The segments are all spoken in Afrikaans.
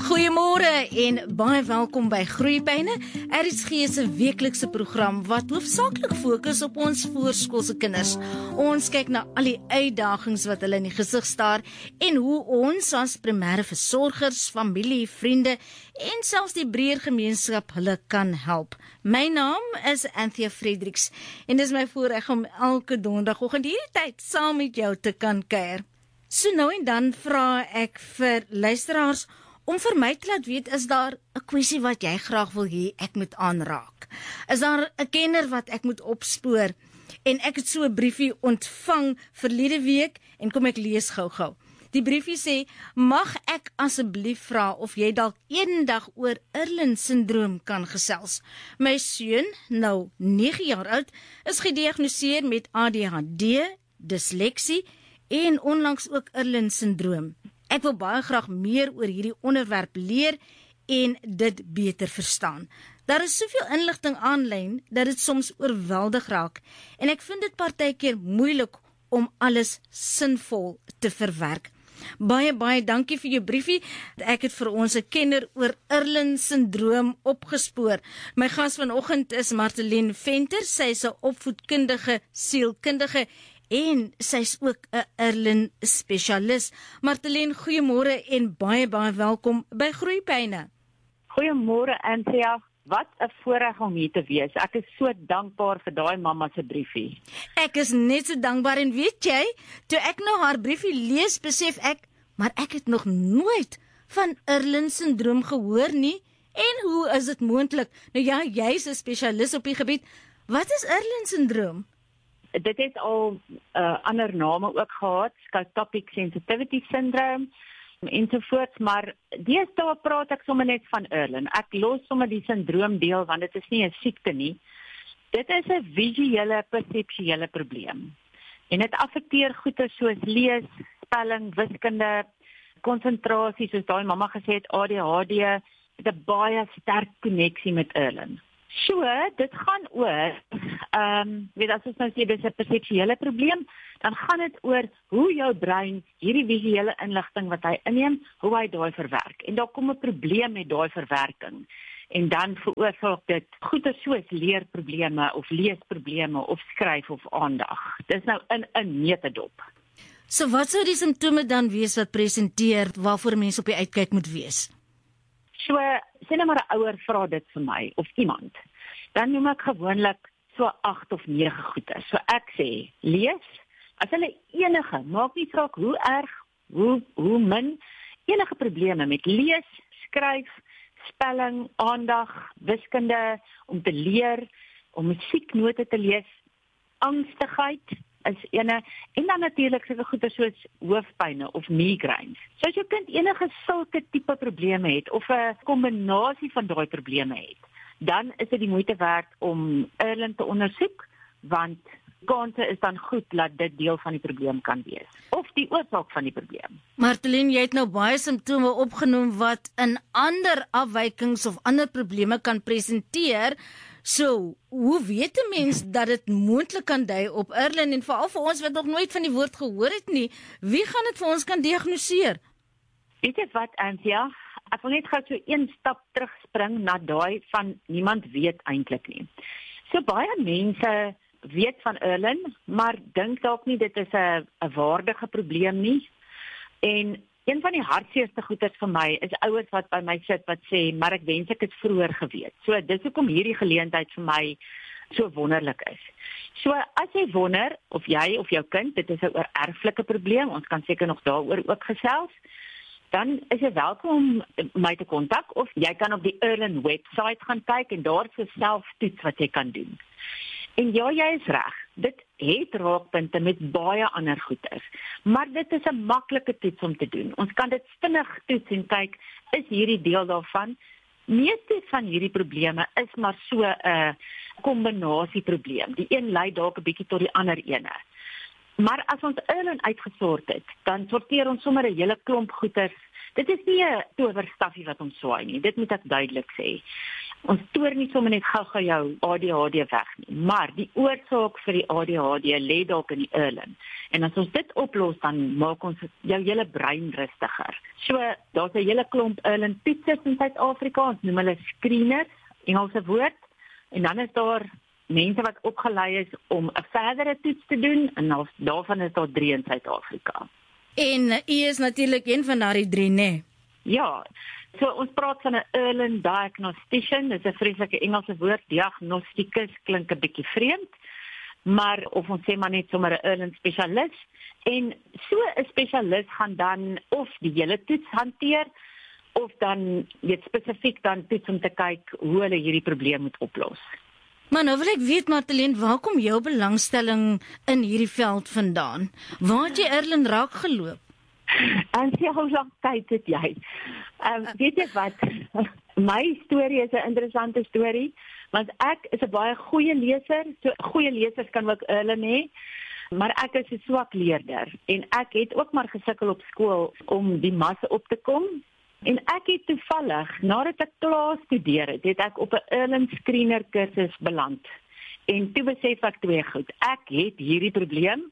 Goeiemôre en baie welkom by Groeipyne, RSG se weeklikse program wat hoofsaaklik fokus op ons voorskoolse kinders. Ons kyk na al die uitdagings wat hulle in die gesig staar en hoe ons as primêre versorgers, familie, vriende en selfs die breër gemeenskap hulle kan help. My naam is Anthea Fredericks en dis my voorreg om elke donderdagoggend hierdie tyd saam met jou te kan kuier. So nou en dan vra ek vir luisteraars om vir my te laat weet, is daar 'n kwessie wat jy graag wil hê ek moet aanraak? Is daar 'n kenner wat ek moet opspoor? En ek het so 'n briefie ontvang verlede week en kom ek lees gou-gou. Die briefie sê, mag ek asseblief vra of jy dalk eendag oor Irlen-sindroom kan gesels? My seun, nou 9 jaar oud, is gediagnoseer met ADHD, disleksie en onlangs ook Irlen-sindroom. Ek wil baie graag meer oor hierdie onderwerp leer en dit beter verstaan. Daar is soveel inligting aanlyn dat dit soms oorweldig raak en ek vind dit partykeer moeilik om alles sinvol te verwerk. Baie dankie vir jou briefie. Ek het vir ons 'n kenner oor Irlen-sindroom opgespoor. My gas vanoggend is Martelien Venter. Sy is 'n opvoedkundige, sielkundige en sy's ook 'n Irlen spesialis. Martelien, goeiemôre en baie welkom by Groeipyne. Goeiemôre Anthea, wat 'n voorreg om hier te wees. Ek is so dankbaar vir daai mamma se briefie. Ek is net so dankbaar en weet jy, toe ek nou haar briefie lees, besef ek, maar ek het nog nooit van Irlen-sindroom gehoor nie. En hoe is dit moontlik? Nou ja, jy's 'n spesialis op die gebied. Wat is Irlen-sindroom? Dit het al ander name ook gehad, scotopic sensitivity syndrome ensovoorts, maar deesdae praat ek sommer net van Irlen. Ek los sommer die sindroom deel want dit is nie 'n siekte nie. Dit is 'n visuele, perseptuele probleem. En dit affekteer goeie soos lees, spelling, wiskunde, konsentrasie, soos daai mamma gesê het, ADHD, het 'n baie sterk koneksie met Irlen. So, dit gaan oor, as ons nou sê, dis 'n perseptuele probleem, dan gaan dit oor hoe jou brein hierdie visuele inligting wat hy inneem, hoe hy daai verwerk. En daar kom 'n probleem met daai verwerking. En dan veroorsaak dit goeie soos leerprobleme of leesprobleme of skryf of aandag. Dis nou in 'n netedop. So wat sou die simptome dan wees wat presenteer waarvoor mense op die uitkyk moet wees? So, sê nou maar 'n ouer vra dit vir my, of iemand. Dan noem ek gewoonlik so 8 of 9 goeie. So ek sê, lees, as hulle enige, maak nie saak hoe erg, hoe min, enige probleme met lees, skryf, spelling, aandag, wiskunde, om te leer, om musieknote te lees, angstigheid, is ene, en dan natuurlik sulke goeie soos hoofpyne of migraines. So as jou kind enige sulke tipe probleme het, of 'n kombinasie van daai probleme het, dan is dit die moeite werd om Irlen te ondersoek, want kanse is dan goed dat dit deel van die probleem kan wees, of die oorsaak van die probleem. Martelien, jy het nou baie simptome opgenoem wat in ander afwykings of ander probleme kan presenteer. So, hoe weet 'n mens dat dit moontlik kan dui op Irlen en veral vir ons wat nog nooit van die woord gehoor het nie, wie gaan dit vir ons kan diagnoseer? Weet jy wat, Anthea? Ek wil net gou so een stap terugspring na daai van niemand weet eintlik nie. So baie mense weet van Irlen, maar dink dalk nie dit is 'n waardige probleem nie. En een van die hartseerste goeters vir my is ouers wat by my sit wat sê, maar ek wens ek het vroeër geweet. So dis hoekom hierdie geleentheid vir my so wonderlik is. So as jy wonder of jy of jou kind, dit is 'n erflike probleem, ons kan seker nog daaroor ook gesels, dan is jy welkom om my te kontak, of jy kan op die Irlen website gaan kyk en daar is 'n selftoets wat jy kan doen. En ja, jy is reg, dit het raakpunte met baie ander goeters, maar dit is 'n maklike toets om te doen. Ons kan dit vinnig toets en kyk, is hierdie deel daarvan? Meeste van hierdie probleme is maar so 'n kombinasieprobleem. Die een lei dalk 'n bietjie tot die ander ene. Maar as ons Irlen uitgesort het, dan sorteer ons sommer 'n hele klomp goeters. Dit is nie 'n towerstafie wat ons swaai nie, dit moet ek duidelik sê. Ons toer nie sommer net gou jou ADHD weg nie, maar die oorsaak vir die ADHD lê dalk in die Erlen. En as ons dit oplos, dan maak ons jou hele brein rustiger. So, daar's 'n hele klomp Erlen toetsers in Suid-Afrika, ons noem hulle screeners, Engelse woord, en dan is daar mense wat opgelei is om 'n verdere toets te doen, en daarvan is daar 3 in Suid-Afrika. En u is natuurlik een van daardie 3, né? Ja, so ons praat van 'n Erlen diagnostician, dis 'n vreeslike Engelse woord, diagnosticus klink 'n bietjie vreemd, maar of ons sê maar net sommer 'n Erlen spesialis, en so 'n spesialis gaan dan of die hele toets hanteer, of dan weet spesifiek dan toets om te kyk hoe hulle hierdie probleem moet oplos. Maar nou wil ek weet, Martelien, waar kom jou belangstelling in hierdie veld vandaan? Waar het jy Erlen raak geloop? En hoe lank tyd het jy? Weet jy wat? My storie is 'n interessante storie, want ek is 'n baie goeie leser. So goeie lesers kan ook Erlen hê, maar ek is 'n swak leerder en ek het ook maar gesukkel op skool om die masse op te kom. En ek het toevallig, nadat ek klaar studeer het ek op 'n Erlen screener kursus beland. En toe besef ek 2 goed. Ek het hierdie probleem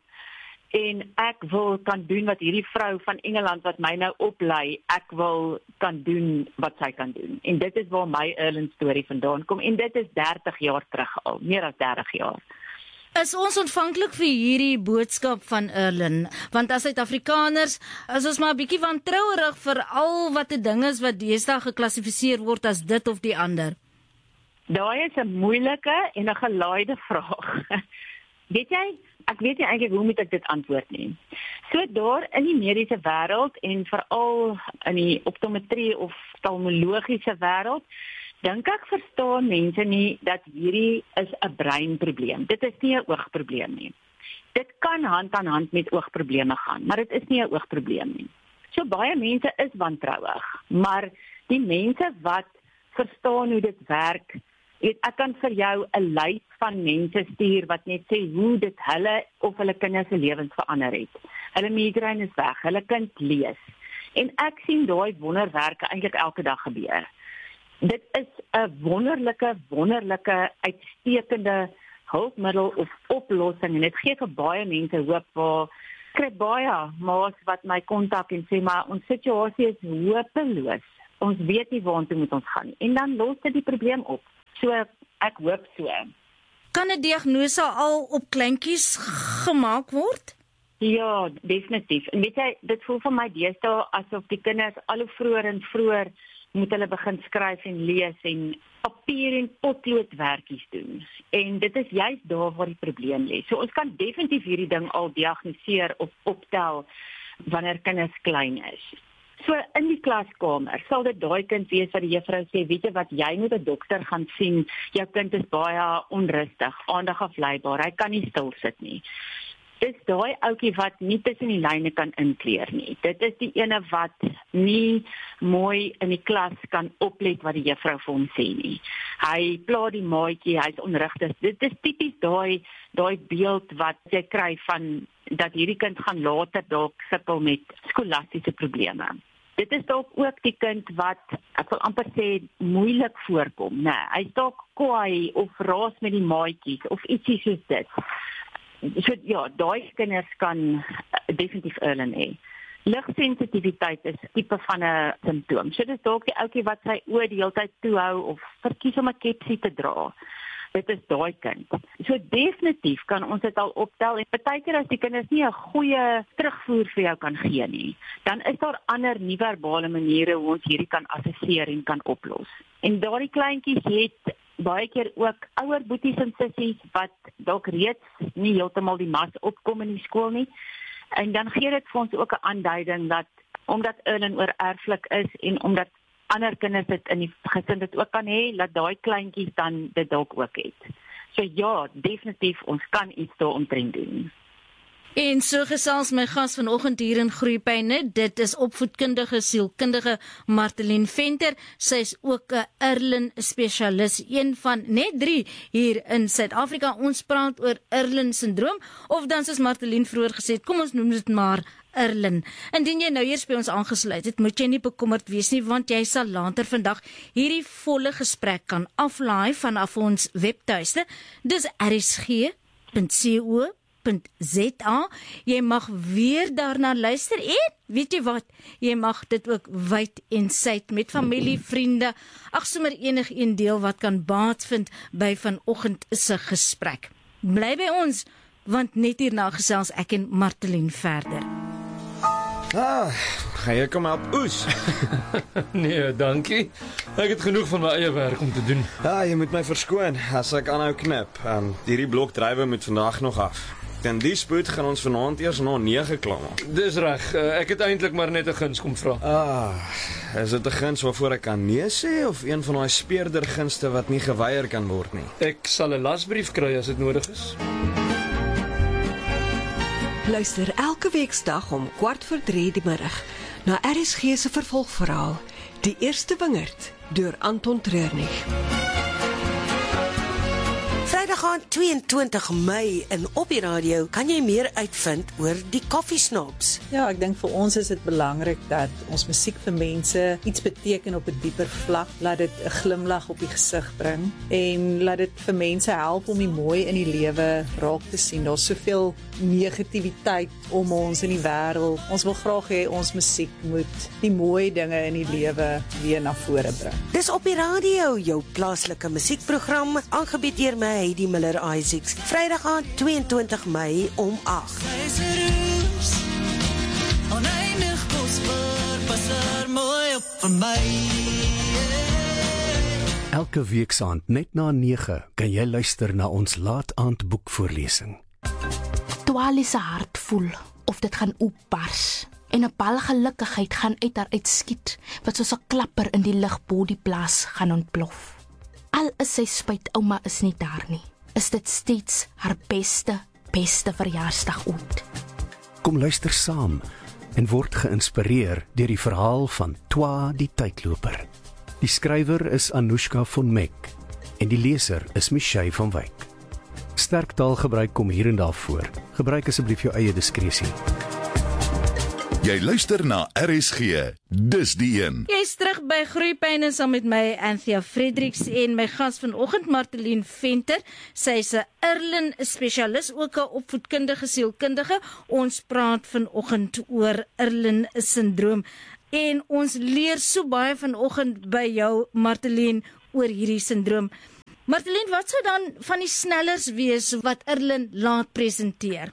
en ek wil kan doen wat hierdie vrou van Engeland wat my nou oplei, ek wil kan doen wat sy kan doen. En dit is waar my Erlen storie vandaan kom en dit is 30 jaar terug al, meer as 30 jaar. Is ons ontvanklik vir hierdie boodskap van Erlen? Want as Suid-Afrikaners, as ons maar 'n bietjie wantrouerig vir al wat 'n ding is wat deesdae geklassifiseer word as dit of die ander. Daai is 'n moeilike en 'n gelaaide vraag. Weet jy, ek weet nie eintlik hoe moet ek dit antwoord nie. So daar in die mediese wêreld en veral in die optometrie of oftalmologiese wêreld, dink ek verstaan mense nie dat hierdie is 'n breinprobleem. Dit is nie 'n oogprobleem nie. Dit kan hand aan hand met oogprobleme gaan, maar dit is nie 'n oogprobleem nie. So baie mense is wantrouig, maar die mense wat verstaan hoe dit werk, ek kan vir jou 'n lys van mense stuur wat net sê hoe dit hulle of hulle kinders se lewens verander het. Hulle migraine is weg, hulle kind lees. En ek sien daai wonderwerke eintlik elke dag gebeur. Dit is 'n wonderlike, uitstekende hulpmiddel of oplossing en dit gee vir baie mense hoop. Waar kry baie ma's wat my kontak en sê maar ons situasie is hopeloos. Ons weet nie waartoe moet ons gaan nie. En dan los dit die probleem op. So ek hoop so. Kan 'n diagnose al op kleintjies gemaak word? Ja, definitief. En weet jy, dit voel vir my deesdae asof die kinders al hoe vroeër en vroeër moet hulle begin skryf en lees en papier en potloodwerkies doen. En dit is juist daar waar die probleem lê. So ons kan definitief hierdie ding al diagnoseer of optel wanneer kinders klein is. So in die klaskamer sal dit daai kind wees wat die juffrou sê, weet jy wat, jy moet 'n dokter gaan sien. Jou kind is baie onrustig, aandagafleibaar, hy kan nie stil sit nie. Dis daai ouetjie wat nie tussen die lyne kan inkleer nie. Dit is die ene wat nie mooi in die klas kan oplet wat die juffrou vir hom sê nie. Hy pla die maatjie, hy's onrustig. Dit is tipies daai beeld wat jy kry van dat hierdie kind gaan later dalk sukkel met skolastiese probleme. Dit is dalk ook die kind wat, ek wil amper sê, moeilik voorkom. Nee, hy's dalk kwaai of raas met die maatjies of ietsie soos dit. So ja, daai kinders kan definitief Erlen hê. Ligsensitiwiteit is tipe van 'n simptoom. So dis dalk die ouetjie wat sy oë die hele tyd toehou of verkies om 'n kepsie te dra. Dit is daai kind. So definitief kan ons dit al optel en partykeer as die kinders nie 'n goeie terugvoer vir jou kan gee nie, dan is daar ander nie-verbale maniere hoe ons hierdie kan assesseer en kan oplos. En daardie kleintjies het baie keer ook ouer boeties en sissies wat dalk reeds nie heeltemal die mas opkom in die skool nie. En dan gee dit vir ons ook 'n aanduiding dat omdat Erlen oorerflik is en omdat ander kinders dit in die gesin dit ook kan hê, dat daai kleintjies dan dit dalk ook het. So ja, definitief ons kan iets daaromtrent doen. En so gesels my gas vanoggend hier in Groepyne, dit is opvoedkundige sielkundige Martelien Venter. Sy is ook 'n Erlen spesialis, een van net 3 hier in Suid-Afrika. Ons praat oor Erlen syndroom of dan soos Martelien vroeër gesê het, kom ons noem dit maar Erlen. Indien jy nou eers by ons aangesluit het, moet jy nie bekommerd wees nie, want jy sal later vandag hierdie volle gesprek kan aflaai vanaf ons webtuiste. Dis rsg.co.za. Jy mag weer daarna luister en weet jy wat, jy mag dit ook wyd en suid met familie, vriende, sommer enigeen deel wat kan baat vind by vanoggend se gesprek. Bly by ons, want net hierna gesels ek en Martelien verder. Ga jy kom help oes? Nee, dankie. Ek het genoeg van my eie werk om te doen. Jy moet my verskoon as ek aanhou knip. Hierdie blokdrywe moet vandag nog af. En die spoed gaan ons vanaand eers na 9 klaar. Dis reg, ek het eintlik maar net 'n guns kom vra. Is dit 'n guns waarvoor ek kan nee sê of een van daai speurder gunste wat nie geweier kan word nie? Ek sal 'n lasbrief kry as dit nodig is. Luister elke weeksdag om 2:15 die middag na RSG se vervolgverhaal, Die Eerste Wingerd, deur Anton Treurnig. Vrydag aand 22 Mei en op die radio kan jy meer uitvind oor die koffiesnobs. Ja, ek dink vir ons is dit belangrik dat ons musiek vir mense iets beteken op 'n dieper vlak, laat dit 'n glimlag op die gesig bring en laat dit vir mense help om die mooi in die lewe raak te sien. Daar's soveel negativiteit om ons in die wêreld. Ons wil graag hê ons musiek moet die mooi dinge in die lewe weer na vore bring. Dis op die radio, jou plaaslike musiekprogram, aangebied deur my Heidi Miller-Isaacs. Vrydag aand 22 Mei om 8. Oneindig kosbaar, pas er mooi op vir my. Elke weeksaand net na 9 kan jy luister na ons laat-aand boekvoorlesing. Twaal is 'n hart voel of dit gaan oopbars en 'n bal gelukigheid gaan uit haar uitskiet wat soos 'n klapper in die lug bo die plaas gaan ontplof. Al is sy spyt ouma is nie daar nie, is dit steeds haar beste verjaarsdag ooit. Kom luister saam en word geïnspireer deur die verhaal van Twa die tydloper. Die skrywer is Anushka von Meck en die leser is Michelle van Wyk. Sterk taalgebruik kom hier en daar voor. Gebruik asseblief jou eie diskresie. Jy luister na RSG, dis die een. Jy is terug by Groeipyne saam met my Anthea Fredericks en my gas vanoggend Martelien Venter. Sy is 'n Erlen spesialis, ook 'n opvoedkundige sielkundige. Ons praat vanoggend oor Erlen syndroom en ons leer so baie vanoggend by jou Martelien oor hierdie syndroom. Martelien, wat sou dan van die snellers wees wat Erlen laat presenteer?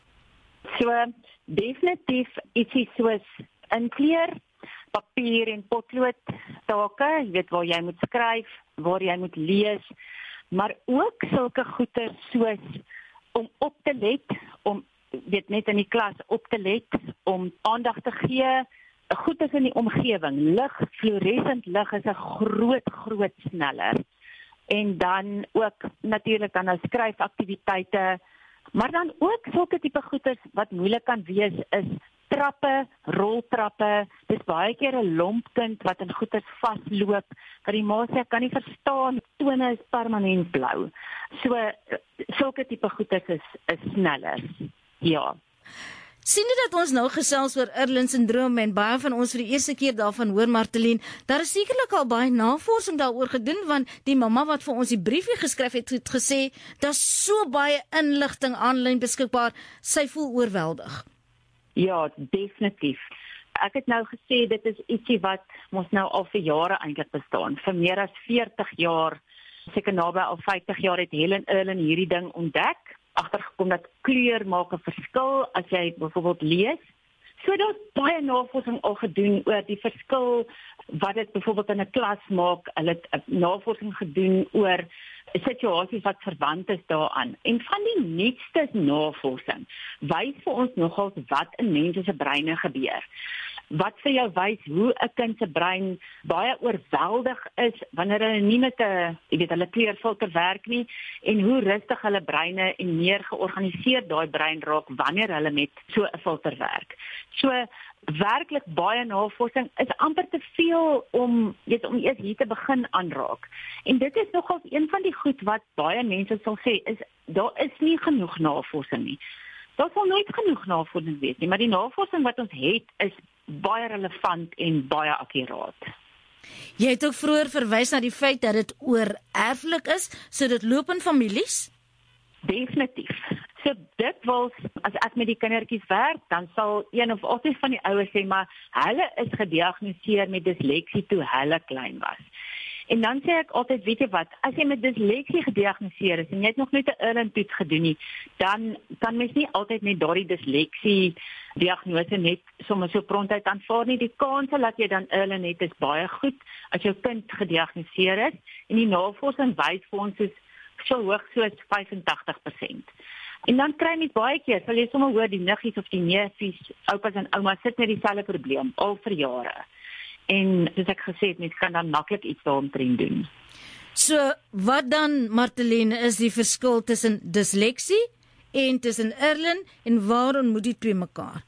So, definitief ietsie soos inkleer, papier en potlood take, jy weet waar jy moet skryf, waar jy moet lees, maar ook sulke goeie soos om op te let, om weet net in die klas op te let, om aandag te gee, goed is in die omgewing, lig, fluoresent lig is 'n groot sneller. En dan ook natuurlik dan nou skryfaktiwiteite, maar dan ook sulke tipe goeders wat moeilik kan wees is trappe, roltrappe. Dis baie keer 'n lompkind wat in goeders vasloop, wat die ma sê ek kan nie verstaan, tone is permanent blou. So sulke tipe goeders is sneller. Ja. Sien jy dat ons nou gesels oor Erlen syndroom en baie van ons vir die eerste keer daarvan hoor, Martelien, daar is sekerlik al baie navorsing daaroor gedoen, want die mamma wat vir ons die briefie geskryf het gesê, daar's so baie inligting aanlyn beskikbaar, sy voel oorweldig. Ja, definitief. Ek het nou gesê dit is ietsie wat ons nou al vir jare eintlik bestaan. Vir meer as 40 jaar, seker naby al 50 jaar het Helen Erlen hierdie ding ontdek. Agtergekom dat kleur maak 'n verskil as jy byvoorbeeld lees. So daar's baie navorsing al gedoen oor die verskil wat dit byvoorbeeld in 'n klas maak. Hulle het navorsing gedoen oor situasies wat verwant is daaraan. En van die nuutste navorsing wys vir ons nogals wat in mense se breine gebeur. Wat vir jou wys hoe 'n kind se brein baie oorweldig is wanneer hulle nie met 'n, jy weet, hulle kleurfilter werk nie, en hoe rustig hulle breine en meer georganiseerd daai brein raak wanneer hulle met so 'n filter werk. So werklik baie navorsing is amper te veel om eers hier te begin aanraak. En dit is nogals een van die goed wat baie mense sal sê is daar is nie genoeg navorsing nie. Daar sal nooit genoeg navorsing wees nie, maar die navorsing wat ons het is baie relevant en baie akkuraat. Jy het ook vroeër verwys na die feit dat dit oorerflik is, so dit loop in families? Definitief. So dikwels, as ek met die kindertjies werk, dan sal een of altyd van die ouers sê, maar hulle is gediagnoseer met disleksie toe hulle klein was. En dan sê ek altyd, weet jy wat, as jy met disleksie gediagnoseer is, en jy het nog net 'n Erlen-toets gedoen nie, dan kan mens nie altyd net daardie disleksie diagnose net sommer so prontuit aanvaar nie. Die kanse dat jy dan Erlen het is baie goed, as jou kind gediagnoseer is, en die navorsing wys vir ons is so hoog soos 85%. En dan kry mens baie keer, sal jy sommer hoor die niggies of die neefies, oupas en oumas sit met dieselfde probleem, al vir jare. En soos ek gesê het, mens kan dan maklik iets daaromtrent doen. So, wat dan, Martelien, is die verskil tussen disleksie en tussen Erlen, en waar ontmoet die twee mekaar?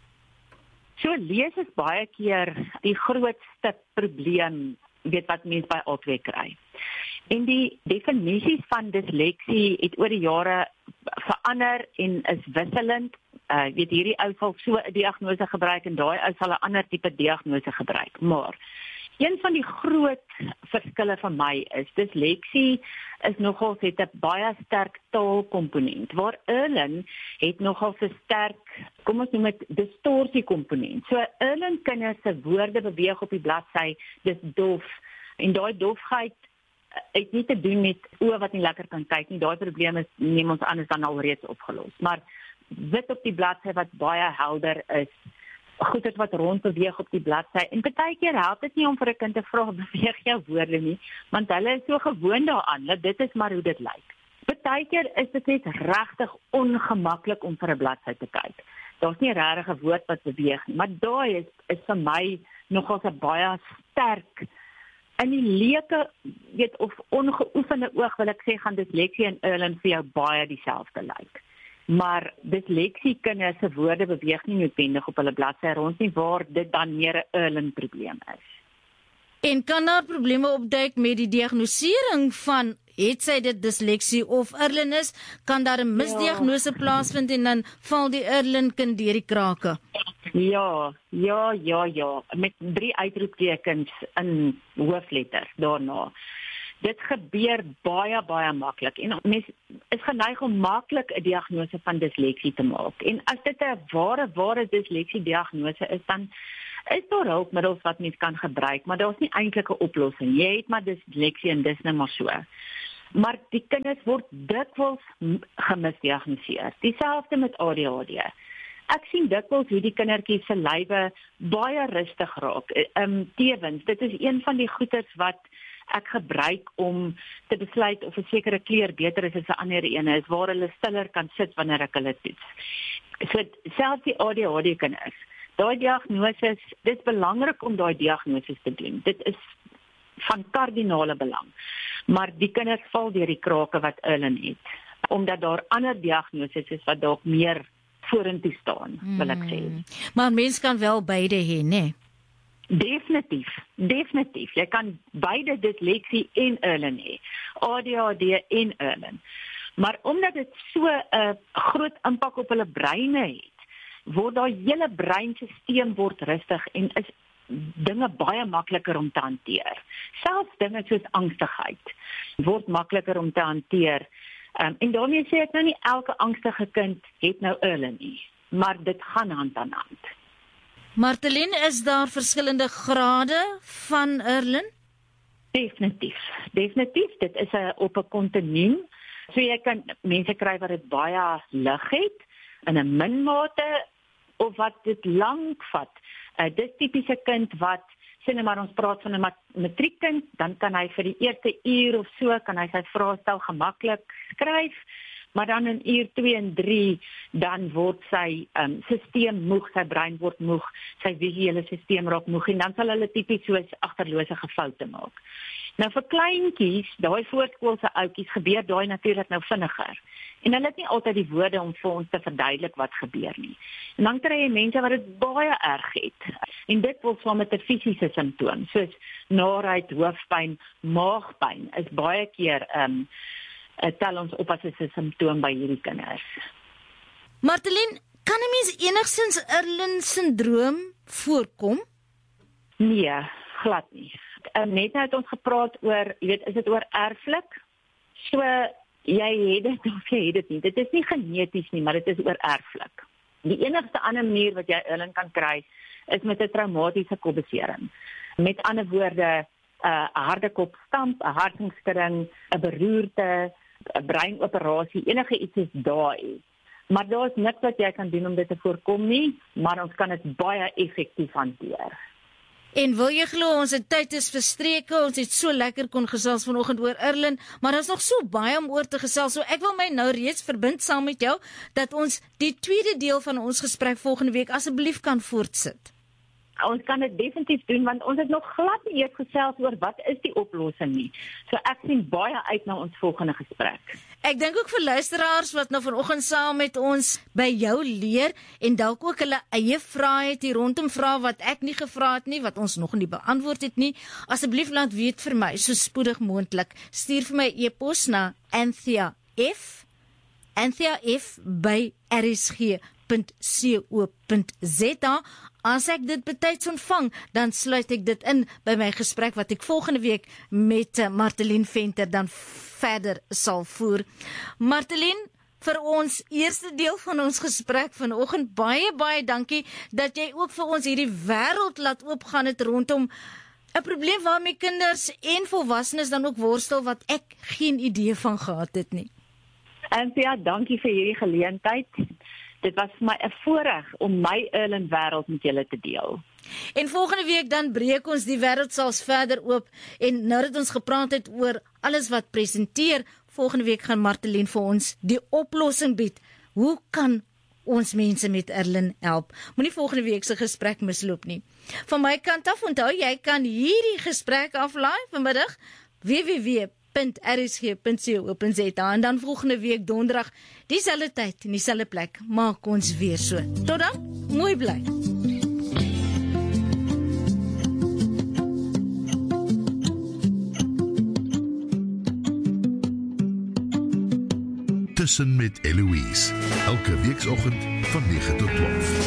So, lees is baie keer die grootste probleem, weet wat mens by albei kry. En die definisies van disleksie het oor die jare verander en is wisselend. Weet hierdie ou sal so 'n diagnose gebruik en daai ou sal 'n ander tipe diagnose gebruik. Maar een van die groot verskille vir my is disleksie is nogals het 'n baie sterk taalkomponent, waar Erlen het nogals 'n sterk, kom ons noem dit distortiekomponent. So Erlen kinders se woorde beweeg op die bladsy, dis dof. En daai dofheid het nie te doen met oë wat nie lekker kan kyk nie. Daai probleem is neem ons anders dan alreeds opgelos. Maar wit op die bladsy wat baie helder is, goeders wat rond beweeg op die bladsy. En baie keer help dit nie om vir 'n kind te vra beweeg jou woorde nie, want hulle is so gewoond daaraan dat dit is maar hoe dit lyk. Baie keer is dit net regtig ongemaklik om vir 'n bladsy te kyk. Daar's nie regtig 'n woord wat beweeg nie, maar daai is vir my nogal 'n baie sterk. In die leuke, weet of ongeoefende oog wil ek sê, gaan disleksie en Erlen vir jou baie dieselfde lyk. Maar disleksie kinders se woorde beweeg nie noodwendig op hulle bladsy rond nie, waar dit dan meer 'n Erlen probleem is. En kan daar probleme opduik met die diagnosering van, het sy dit disleksie of Erlen is, kan daar 'n misdiagnose plaasvind en dan val die Erlen kind deur die krake? Ja, met 3 uitroeptekens in hoofletters daarna. Dit gebeur baie maklik en mens is geneig om maklik 'n diagnose van disleksie te maak. En as dit 'n ware disleksie diagnose is, dan is daar hulpmiddels wat mens kan gebruik, maar daar's nie eintlik 'n oplossing. Jy het maar disleksie en dis nou maar so. Maar die kinders word dikwels gemisdiagnoseer. Dieselfde met ADHD. Ek sien dikwels hoe die kindertjies se lywe baie rustig raak. Tevens, dit is een van die goeders wat ek gebruik om te besluit of 'n sekere kleur beter is as 'n ander ene is, waar hulle stiller kan sit wanneer ek hulle toets. So selfs die ADHD kinders, daai diagnose, dit is belangrik om daai diagnose te doen. Dit is van kardinale belang. Maar die kinders val deur die krake wat Erlen het, omdat daar ander diagnoses is wat dalk meer vorentoe staan, wil ek sê. Maar mens kan wel beide hê, né? Definitief. Jy kan beide disleksie en Erlen hê. ADHD en Erlen. Maar omdat dit so 'n groot impak op hulle breine het, word daai hele breinstelsel word rustig en is dinge baie makliker om te hanteer. Selfs dinge soos angstigheid word makliker om te hanteer. En daarmee sê ek nou nie elke angstige kind het nou Erlen nie, maar dit gaan hand aan hand. Martelien, is daar verskillende grade van Erlen? Definitief. Dit is op 'n kontinuum. So jy kan mense kry wat dit baie lig het in 'n min mate of wat dit lank vat. Dis tipiese kind wat, sê net maar ons praat van 'n matriekkind, dan kan hy vir die eerste uur of so kan hy sy vraestel gemaklik skryf, maar dan in uur 2 en 3 dan word sy stelsel moeg, sy brein word moeg, sy visuele stelsel raak moeg en dan sal hulle tipies soos agterlose foute maak. Nou vir kleintjies, daai voorskoolse ouetjies gebeur daai natuurlik nou vinniger. En hulle het nie altyd die woorde om vir ons te verduidelik wat gebeur nie. En dan kry jy mense wat dit baie erg het. En dit word saam met 'n fisiese simptoom, soos naarheid, hoofpyn, maagpyn is baie keer tel ons op as 'n simptoom by hierdie kinders. Martelien, Kan 'n mens enigstens Irlen-sindroom voorkom? Nee, glad nie. Net nou het ons gepraat oor, jy weet, is dit oor erflik? So, jy het dit of jy het dit nie. Dit is nie geneties nie, maar dit is oor erflik. Die enigste ander manier wat jy Irlen kan kry, is met 'n traumatiese kopbesering. Met ander woorde, 'n harde kopstamp, 'n hartsingskudding, 'n beroerte, 'n breinoperasie, enige iets is daai. Maar daar is niks wat jy kan doen om dit te voorkom nie, maar ons kan dit baie effektief hanteer. En wil jy glo, ons tyd is verstreke, ons het so lekker kon gesels vanoggend oor Irlen, maar daar is nog so baie om oor te gesels, so ek wil my nou reeds verbind saam met jou, dat ons die tweede deel van ons gesprek volgende week asseblief kan voortsit. Ons kan dit definitief doen, want ons het nog glad nie eers gesels oor wat is die oplossing nie. So ek sien baie uit na ons volgende gesprek. Ek dink ook vir luisteraars wat nou vanoggend saam met ons by jou leer en dalk ook hulle eie vrae het hier rondom vrae wat ek nie gevra het nie, wat ons nog nie beantwoord het nie, asseblief laat weet vir my so spoedig moontlik. Stuur vir my e-pos na anthea@rsg.co.za. As ek dit betyds ontvang, dan sluit ek dit in by my gesprek wat ek volgende week met Martelien Venter dan verder sal voer. Martelien, vir ons eerste deel van ons gesprek vanoggend, baie dankie dat jy ook vir ons hierdie wêreld laat oopgaan het rondom 'n probleem waarmee kinders en volwassenes dan ook worstel wat ek geen idee van gehad het nie. Anthea, dankie vir hierdie geleentheid. Dit was vir my 'n voorreg om my Irlen wêreld met julle te deel. En volgende week dan breek ons die wêreldsels verder oop en nou dat ons gepraat het oor alles wat presenteer, volgende week gaan Martelien vir ons die oplossing bied. Hoe kan ons mense met Irlen help? Moenie volgende week se gesprek misloop nie. Van my kant af, onthou jy kan hierdie gesprek aflaai vanmiddag www.rsg.co.za en dan volgende week donderdag dieselfde tyd en dieselfde plek maak ons weer so. Tot dan, mooi bly. Tussen met Eloise. Elke weekoggend van 9 tot 12.